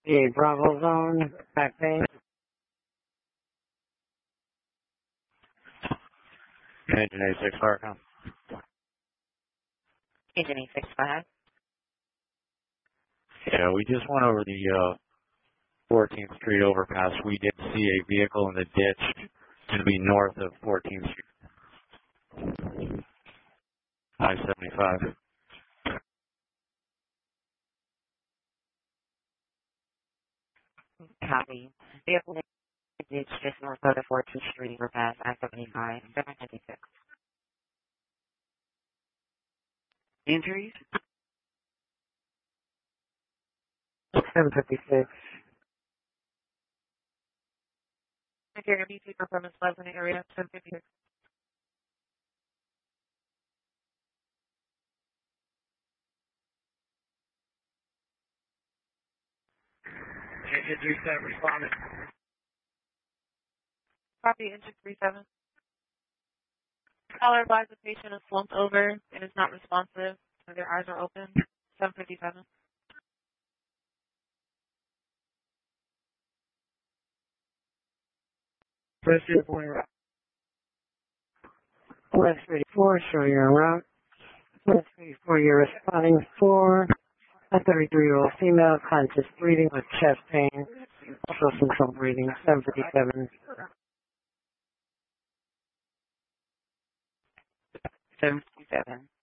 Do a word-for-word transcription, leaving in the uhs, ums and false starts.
The Bravo Zone, back bay. Engine A six, Farcom. Engine eight six five. Yeah, we just went over the uh, fourteenth Street overpass. We did see a vehicle in the ditch. It's going to be north of fourteenth Street. I seventy-five. Copy. Vehicle in the ditch just north of the fourteenth Street overpass, I seventy-five, seven fifty-six. Injuries? seven fifty-six. Interior B T performance labs in the area, seven fifty-six. Engine three seven responded. Copy, engine three seven. Caller advised the patient is slumped over and is not responsive, and their eyes are open, seven fifty-seven. First year point route. West thirty-four, show your route. West thirty-four, you're responding for a thirty-three-year-old female, conscious breathing with chest pain, also some trouble breathing, seven fifty-seven. seven fifty-seven.